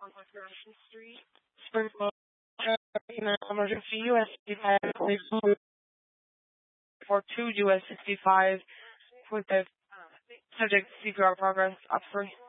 Springfield, emergency US 65, police 42 US 65 with the subject CPR progress. Up 3.